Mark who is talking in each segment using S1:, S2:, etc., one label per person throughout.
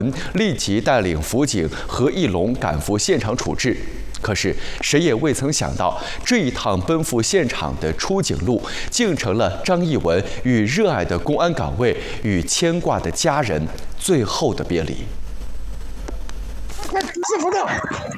S1: 立即带领辅警何义龙赶赴现场处置。可是谁也未曾想到，这一趟奔赴现场的出警路，竟成了张艺文与热爱的公安岗位与牵挂的家人最后的别离。
S2: 制服的，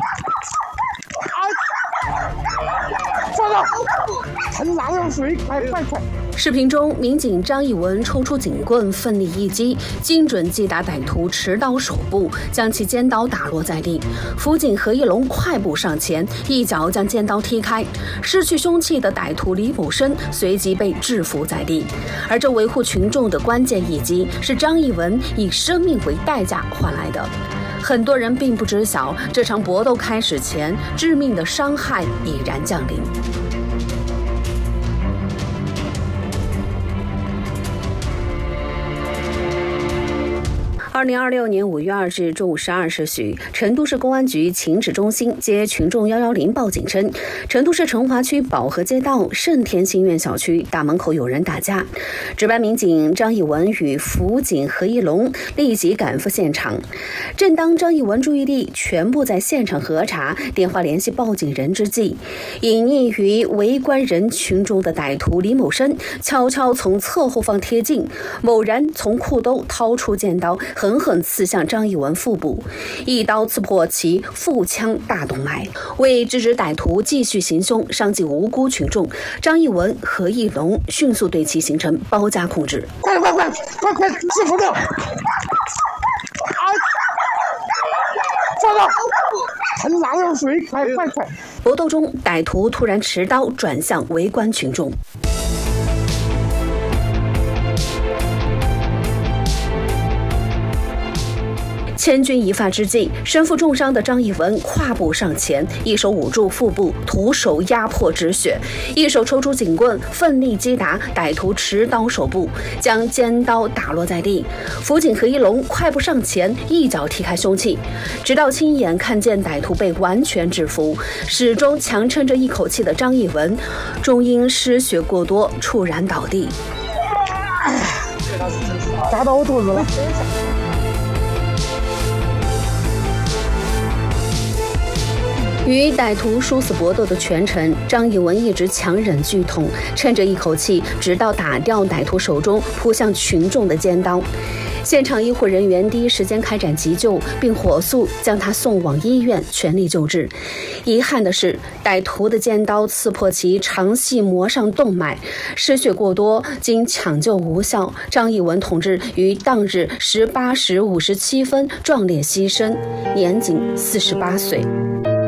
S2: 放到，很狼用水，快！
S3: 视频中，民警张艺文抽出警棍，奋力一击，精准击打歹徒持刀手部，将其尖刀打落在地。辅警何义龙快步上前，一脚将尖刀踢开。失去凶器的歹徒李某生随即被制服在地。而这维护群众的关键一击，是张艺文以生命为代价换来的。很多人并不知晓，这场搏斗开始前，致命的伤害已然降临。2026年5月2日中午12时许，成都市公安局情治中心接群众110报警称，成都市成华区保和街道盛天新苑小区大门口有人打架。值班民警张艺文与辅警何义龙立即赶赴现场。正当张艺文注意力全部在现场核查、电话联系报警人之际，隐匿于围观人群中的歹徒李某生悄悄从侧后方贴近，猛然从裤兜掏出尖刀，狠狠刺向张艺文腹部，一刀刺破其腹腔大动脉。为制止歹徒继续行凶，伤及无辜群众，张艺文、何义龙迅速对其形成包夹控制。
S2: 快！制服的，放到，很狼用水，快！
S3: 搏斗中，歹徒突然持刀转向围观群众。千钧一发之际，身负重伤的张艺文跨步上前，一手捂住腹部，徒手压迫止血，一手抽出警棍，奋力击打歹徒持刀手部，将尖刀打落在地。辅警何一龙快步上前，一脚踢开凶器，直到亲眼看见歹徒被完全制服，始终强撑着一口气的张艺文，终因失血过多猝然倒地。
S2: 打到我肚子了。
S3: 与歹徒殊死搏斗的全程，张艺文一直强忍剧痛，趁着一口气，直到打掉歹徒手中扑向群众的尖刀。现场医护人员第一时间开展急救，并火速将他送往医院，全力救治。遗憾的是，歹徒的尖刀刺破其肠系膜上动脉，失血过多，经抢救无效。张艺文同志于当日18时57分壮烈牺牲，年仅48岁。